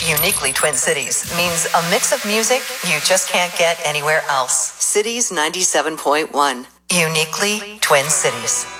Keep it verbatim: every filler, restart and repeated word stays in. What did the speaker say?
Uniquely Twin Cities means a mix of music you just can't get anywhere else. Cities ninety-seven point one. Uniquely Twin Cities.